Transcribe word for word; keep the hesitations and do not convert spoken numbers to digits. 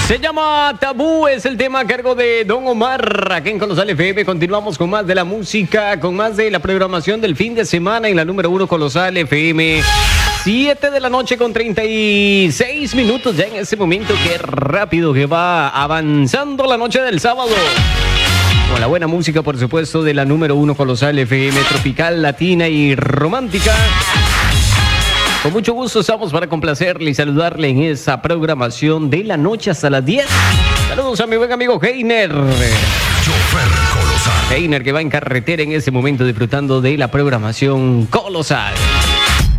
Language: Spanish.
Se llama Tabú, es el tema a cargo de Don Omar. Aquí en Colosal F M continuamos con más de la música, con más de la programación del fin de semana en la número uno Colosal F M. siete de la noche con treinta y seis minutos ya en ese momento. Qué rápido que va avanzando la noche del sábado. Con la buena música, por supuesto, de la número uno Colosal F M, tropical, latina y romántica. Con mucho gusto estamos para complacerle y saludarle en esa programación de la noche hasta las diez. Saludos a mi buen amigo Heiner. Chofer Colosal. Heiner que va en carretera en ese momento disfrutando de la programación Colosal.